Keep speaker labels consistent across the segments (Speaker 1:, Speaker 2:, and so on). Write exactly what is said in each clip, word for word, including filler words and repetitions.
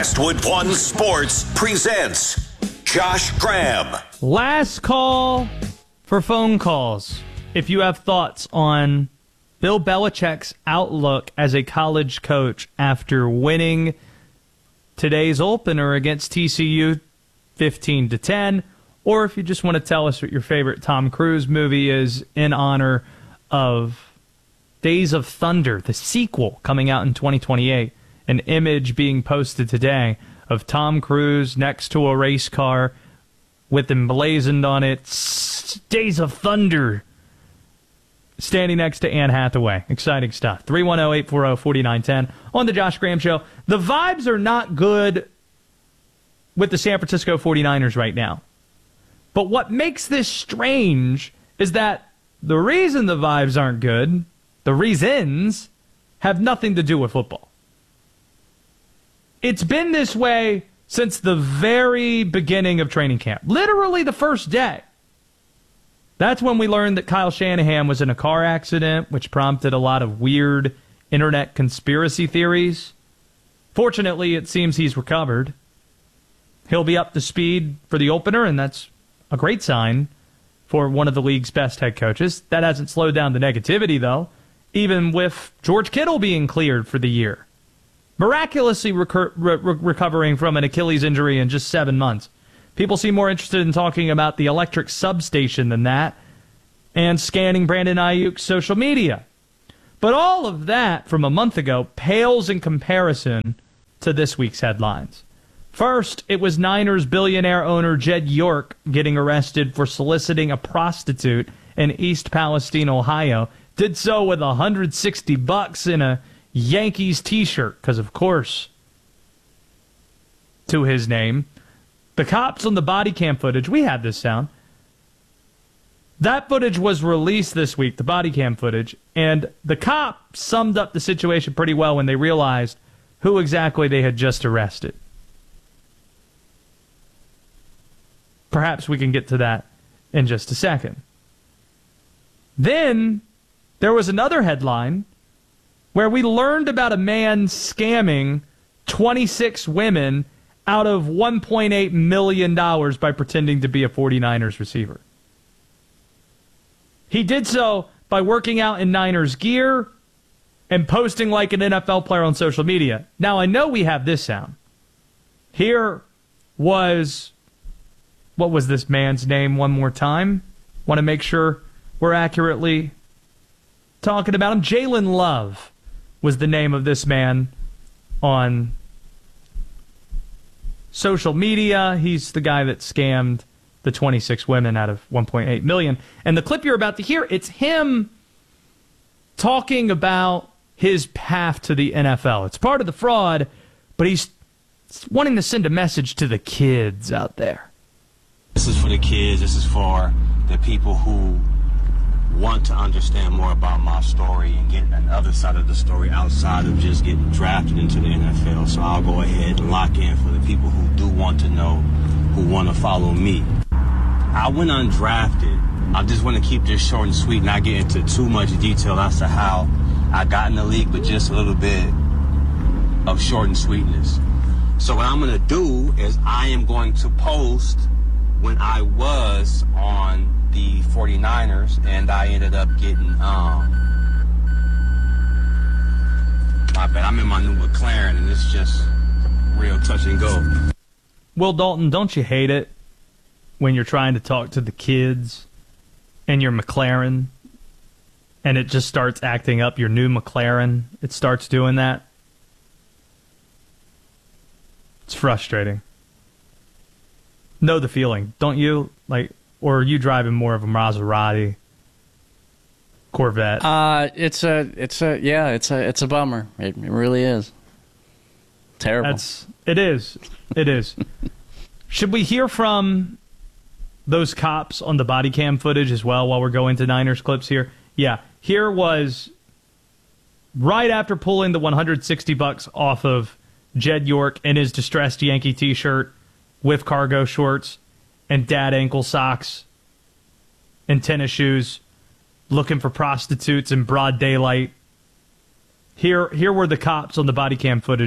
Speaker 1: Westwood One Sports presents Josh Graham.
Speaker 2: Last call for phone calls. If you have thoughts on Bill Belichick's outlook as a college coach after winning today's opener against T C U fifteen to ten, or if you just want to tell us what your favorite Tom Cruise movie is in honor of Days of Thunder, the sequel coming out in twenty twenty-eight. An image being posted today of Tom Cruise next to a race car with emblazoned on it, Days of Thunder, standing next to Anne Hathaway. Exciting stuff. three one zero, eight four zero, four nine one zero on the Josh Graham Show. The vibes are not good with the San Francisco forty-niners right now. But what makes this strange is that the reason the vibes aren't good, the reasons, have nothing to do with football. It's been this way since the very beginning of training camp. Literally the first day. That's when we learned that Kyle Shanahan was in a car accident, which prompted a lot of weird internet conspiracy theories. Fortunately, it seems he's recovered. He'll be up to speed for the opener, and that's a great sign for one of the league's best head coaches. That hasn't slowed down the negativity, though, even with George Kittle being cleared for the year. Miraculously recur- re- re- recovering from an Achilles injury in just seven months. People seem more interested in talking about the electric substation than that, and scanning Brandon Ayuk's social media. But all of that from a month ago pales in comparison to this week's headlines. First, it was Niners billionaire owner Jed York getting arrested for soliciting a prostitute in East Palestine, Ohio. Did so with one hundred sixty bucks in a Yankees t-shirt, because of course, to his name. The cops on the body cam footage, we had this sound. That footage was released this week, the body cam footage, and the cop summed up the situation pretty well when they realized who exactly they had just arrested. Perhaps we can get to that in just a second. Then there was another headline where we learned about a man scamming twenty-six women out of one point eight million dollars by pretending to be a forty-niners receiver. He did so by working out in Niners gear and posting like an N F L player on social media. Now, I know we have this sound. Here was, what was this man's name one more time? Want to make sure we're accurately talking about him. Jalen Love was the name of this man on social media. He's the guy that scammed the twenty-six women out of one point eight million. And the clip you're about to hear, it's him talking about his path to the N F L. It's part of the fraud, but he's wanting to send a message to the kids out there.
Speaker 3: This is for the kids. This is for the people who want to understand more about my story and get another side of the story outside of just getting drafted into the N F L. So I'll go ahead and lock in for the people who do want to know, who want to follow me. I went undrafted. I just want to keep this short and sweet, not get into too much detail as to how I got in the league, but just a little bit of short and sweetness. So what I'm going to do is I am going to post when I was on the forty-niners, and I ended up getting, um, my bad, I'm in my new McLaren, and it's just real touch and go.
Speaker 2: Will Dalton, don't you hate it when you're trying to talk to the kids and your McLaren, and it just starts acting up, your new McLaren, it starts doing that? It's frustrating. Know the feeling, don't you? Like, or are you driving more of a Maserati, Corvette?
Speaker 4: Uh, it's a, it's a, yeah, it's a, it's a bummer. It, it really is. Terrible.
Speaker 2: That's, it is. It is. Should we hear from those cops on the body cam footage as well while we're going to Niners clips here? Yeah. Here was right after pulling the one hundred sixty bucks off of Jed York in his distressed Yankee t-shirt with cargo shorts and dad ankle socks and tennis shoes, looking for prostitutes in broad daylight. Here, here were the cops on the body cam footage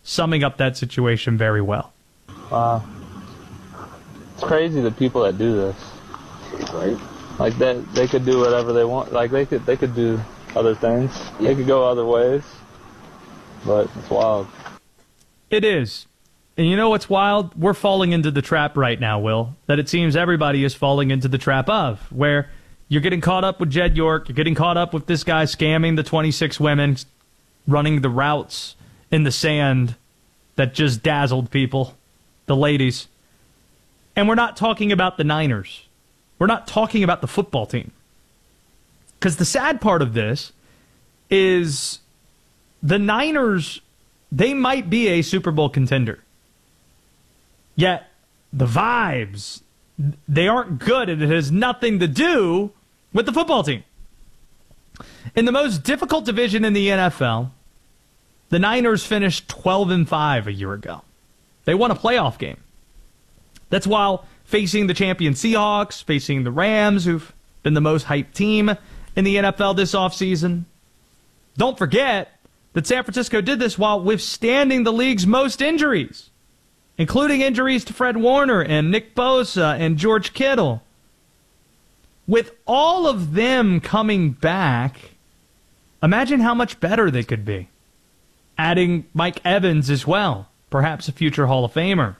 Speaker 2: summing up that situation very well.
Speaker 5: Wow. It's crazy the people that do this.
Speaker 6: Right.
Speaker 5: Like that, they could do whatever they want. Like they could, they could do other things.
Speaker 6: Yeah.
Speaker 5: They could go other ways. But it's wild.
Speaker 2: It is. And you know what's wild? We're falling into the trap right now, Will, that it seems everybody is falling into the trap of, where you're getting caught up with Jed York, you're getting caught up with this guy scamming the twenty-six women, running the routes in the sand that just dazzled people, the ladies. And we're not talking about the Niners. We're not talking about the football team. Because the sad part of this is the Niners, they might be a Super Bowl contender. Yet, the vibes, they aren't good, and it has nothing to do with the football team. In the most difficult division in the N F L, the Niners finished twelve and five a year ago. They won a playoff game. That's while facing the champion Seahawks, facing the Rams, who've been the most hyped team in the N F L this offseason. Don't forget that San Francisco did this while withstanding the league's most injuries, including injuries to Fred Warner and Nick Bosa and George Kittle. With all of them coming back, imagine how much better they could be. Adding Mike Evans as well, perhaps a future Hall of Famer.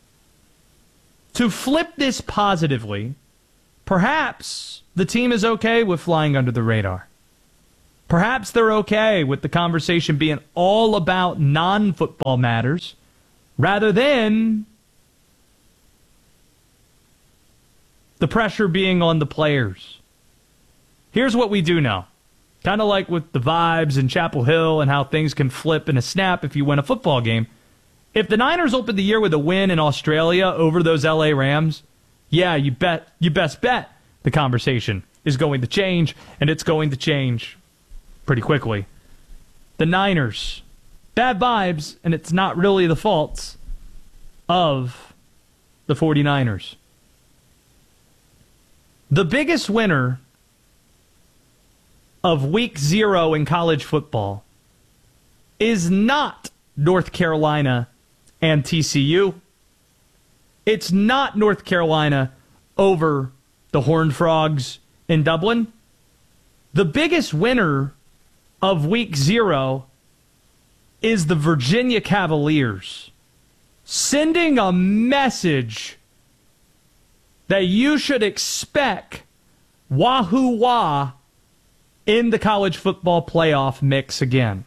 Speaker 2: To flip this positively, perhaps the team is okay with flying under the radar. Perhaps they're okay with the conversation being all about non-football matters rather than the pressure being on the players. Here's what we do know. Kind of like with the vibes in Chapel Hill and how things can flip in a snap if you win a football game. If the Niners open the year with a win in Australia over those L A Rams, yeah, you bet, you best bet the conversation is going to change, and it's going to change pretty quickly. The Niners, bad vibes, and it's not really the faults of the 49ers. The biggest winner of week zero in college football is not North Carolina and T C U. It's not North Carolina over the Horned Frogs in Dublin. The biggest winner of week zero is the Virginia Cavaliers, sending a message that you should expect Wahoo Wah in the college football playoff mix again.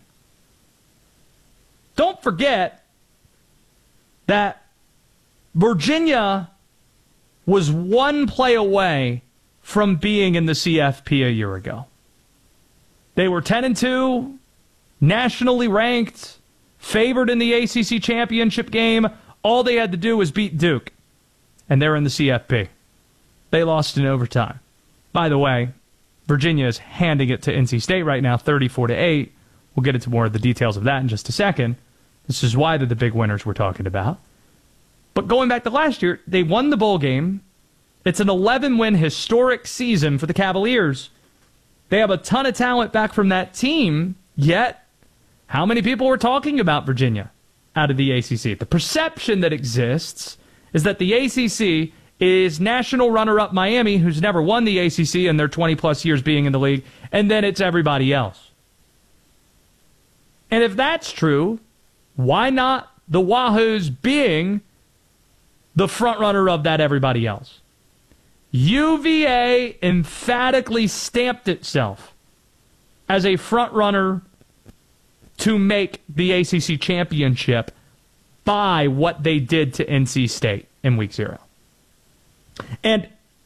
Speaker 2: Don't forget that Virginia was one play away from being in the C F P a year ago. They were ten and two, nationally ranked, favored in the A C C championship game. All they had to do was beat Duke, and they're in the C F P. They lost in overtime. By the way, Virginia is handing it to N C State right now, thirty-four to eight. We'll get into more of the details of that in just a second. This is why they're the big winners we're talking about. But going back to last year, they won the bowl game. It's an eleven-win historic season for the Cavaliers. They have a ton of talent back from that team, yet how many people were talking about Virginia out of the A C C? The perception that exists is that the A C C is national runner-up Miami, who's never won the A C C in their twenty-plus years being in the league, and then it's everybody else. And if that's true, why not the Wahoos being the front-runner of that everybody else? U V A emphatically stamped itself as a front-runner to make the A C C championship by what they did to N C State in week zero. And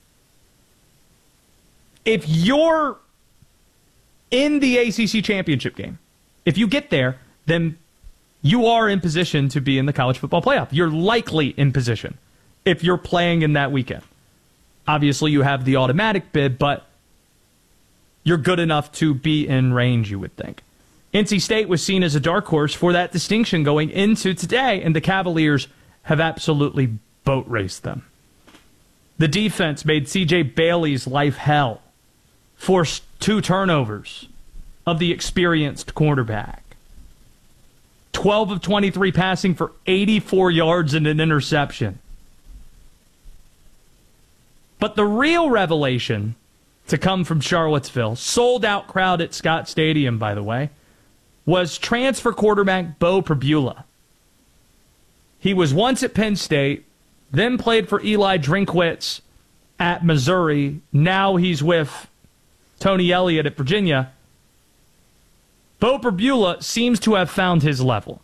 Speaker 2: if you're in the A C C championship game, if you get there, then you are in position to be in the college football playoff. You're likely in position if you're playing in that weekend. Obviously, you have the automatic bid, but you're good enough to be in range, you would think. N C State was seen as a dark horse for that distinction going into today, and the Cavaliers have absolutely boat raced them. The defense made C J Bailey's life hell, forced two turnovers of the experienced quarterback. twelve of twenty-three passing for eighty-four yards and an interception. But the real revelation to come from Charlottesville, sold out crowd at Scott Stadium, by the way, was transfer quarterback Bo Pribula. He was once at Penn State, then played for Eli Drinkwitz at Missouri. Now he's with Tony Elliott at Virginia. Bo Pribula seems to have found his level.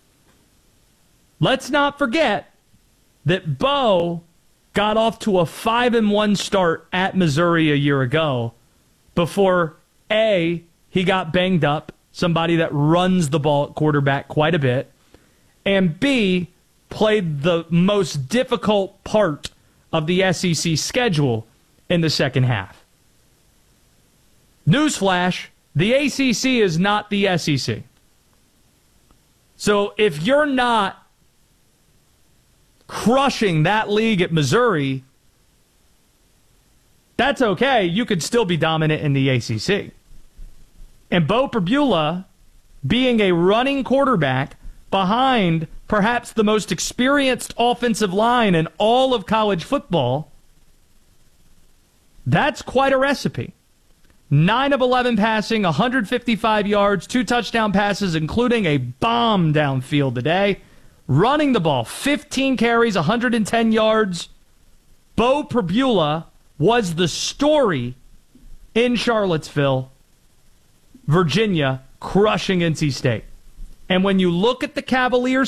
Speaker 2: Let's not forget that Bo got off to a five and one start at Missouri a year ago before, A, he got banged up, somebody that runs the ball at quarterback quite a bit, and B, played the most difficult part of the S E C schedule in the second half. Newsflash, the A C C is not the S E C. So if you're not crushing that league at Missouri, that's okay. You could still be dominant in the A C C. And Bo Pribula, being a running quarterback behind perhaps the most experienced offensive line in all of college football, that's quite a recipe. nine of eleven passing, one hundred fifty-five yards, two touchdown passes, including a bomb downfield today. Running the ball, fifteen carries, one hundred ten yards. Bo Pribula was the story in Charlottesville, Virginia, crushing N C State. And when you look at the Cavaliers'